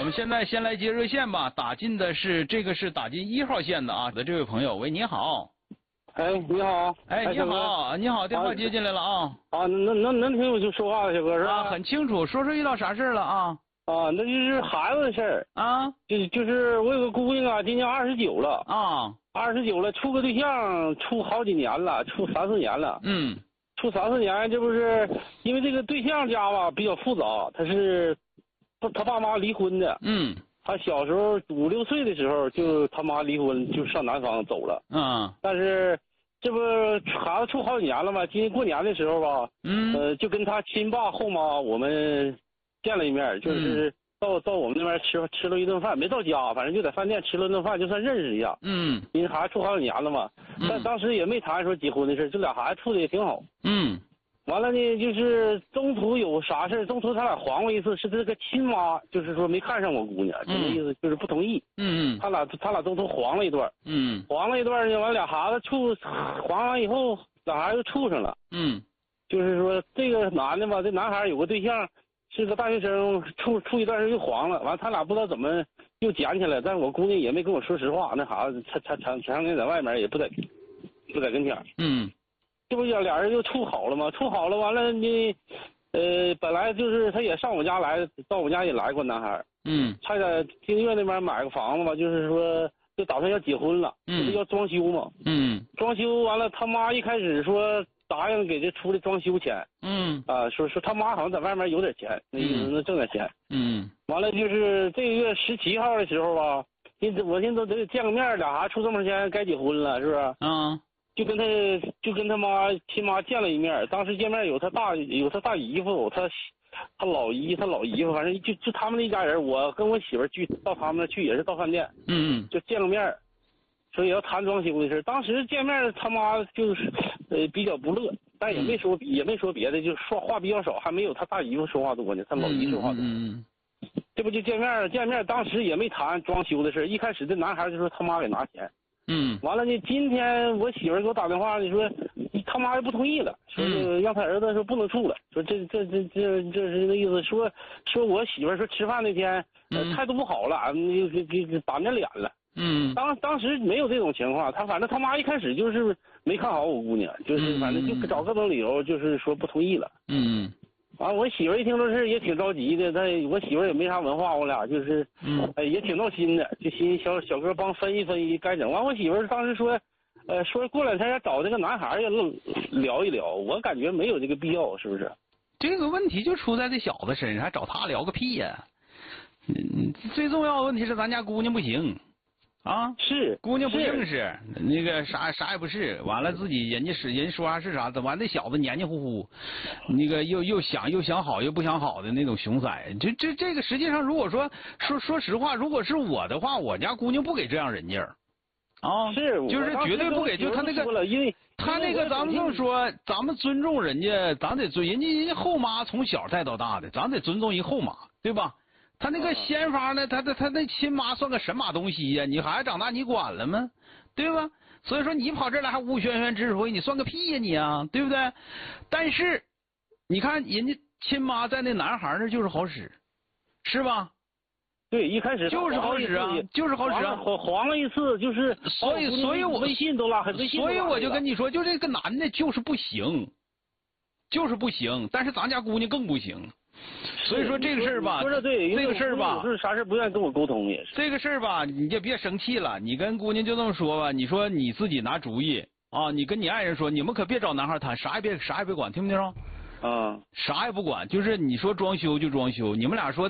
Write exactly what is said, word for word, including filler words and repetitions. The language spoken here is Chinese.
我们现在先来接热线吧，打进的是这个是打进一号线的啊，的这位朋友，喂，你好。 哎，你好。 哎，你好，你好，电话接进来了啊。 啊，能能能听我就说话了，小哥是吧？ 啊，很清楚，说说遇到啥事了啊？ 啊，那就是孩子的事儿啊， 就就是我有个姑娘啊，今年二十九了啊， 二十九了，处个对象处好几年了，处三四年了。 嗯， 处三四年，这不是因为这个对象家吧比较复杂，他是他他爸妈离婚的。 嗯。 他小时候五六岁的时候就他妈离婚，就上南方走了。 嗯。 但是这不孩子处好几年了嘛，今年过年的时候吧， 嗯， 呃，就跟他亲爸后妈我们见了一面，就是到、嗯、到我们那边吃吃了一顿饭，没到家，反正就在饭店吃了顿饭，就算认识一下。 嗯， 因为孩子处好几年了嘛， 嗯、 但当时也没谈说结婚的事，这俩孩子处的也挺好。 嗯。 完了呢，就是中途有啥事中途他俩黄过一次，是这个亲妈，就是说没看上我姑娘，就那意思，就是不同意。 嗯嗯。 他俩他俩中途黄了一段。 嗯。 黄了一段呢，完俩孩子处黄完以后，俩孩子又处上了。 嗯。 就是说这个男的吧，这男孩有个对象，是个大学生，处处一段时间又黄了，完他俩不知道怎么又捡起来，但我姑娘也没跟我说实话，那孩子他他他常年在外面也不在不在跟前。 嗯。 这不俩人就处好了吗？处好了，完了呢，呃，本来就是他也上我家来，到我家也来过男孩。 嗯。 还在京悦那边买个房子嘛，就是说就打算要结婚了， 嗯， 就是要装修嘛。 嗯。 装修完了，他妈一开始说答应给这出的装修钱。 嗯。 啊，说说他妈好像在外面有点钱，那意思那挣点钱。 嗯。 完了就是这个月十七号的时候吧，现在我现在都得见个面，俩孩子处这么长时间该结婚了，是不是？ 啊。 就跟他就跟他妈亲妈见了一面，当时见面有他大有他大姨夫，他他老姨他老姨夫，反正就就他们那一家人，我跟我媳妇去到他们那去也是到饭店， 嗯， 就见个面，所以要谈装修的事。当时见面他妈就是呃比较不乐，但也没说、嗯、也没说别的，就说话比较少，还没有他大姨夫说话多呢，他老姨说话多。 嗯嗯， 这不就见面见面，当时也没谈装修的事，一开始这男孩就说他妈给拿钱。 嗯， 完了呢，今天我媳妇给我打电话，你说他妈又不同意了，说让他儿子说不能处了，说这这这这这是那意思，说说我媳妇说吃饭那天、呃、态度不好了，给给给打面脸了。 嗯， 当当时没有这种情况，他反正他妈一开始就是没看好我姑娘，就是反正就找各种理由，就是说不同意了。 嗯。 完、啊，我媳妇一听这事也挺着急的，但我媳妇也没啥文化，我俩就是， 嗯， 呃，也挺闹心的，就寻思小小哥帮分析分析该整。完，我媳妇当时说，呃，说过两天要找这个男孩要聊一聊，我感觉没有这个必要，是不是？ 这个问题就出在这小子身上，还找他聊个屁呀！嗯，最重要的问题是咱家姑娘不行。啊， 是姑娘不正式，那个啥啥也不是，完了自己人家是人说啥是啥，怎完那小子黏黏糊糊，那个又又想又想好又不想好的那种熊崽，这这这个实际上如果说说说实话，如果是我的话，我家姑娘不给这样人家啊， 是就是绝对不给，就他那个， 因为他那个咱们这么说，咱们尊重人家，咱得尊人家人家后妈从小带到大的，咱得尊重一后妈，对吧？他那个先法呢，他他他那亲妈算个神马东西呀？你孩子长大你管了吗？对吧？所以说你跑这来还吴轩轩指挥，你算个屁呀你啊，对不对？但是你看人家亲妈在那男孩那就是好使，是吧？ 对，一开始就是好使啊，就是好使啊， 黄黄了一次，就是所以所以我微信都拉黑，微信所以我就跟你说，就这个男的就是不行，就是不行，但是咱家姑娘更不行。所以说这个事儿吧， 说的对， 这个事儿吧， 是啥事不愿意跟我沟通也是。 这个事儿吧，你就别生气了，你跟姑娘就这么说吧，你说你自己拿主意啊，你跟你爱人说，你们可别找男孩谈，啥也别啥也别管，听没听着？ 啊， 啥也不管，就是你说装修就装修，你们俩说。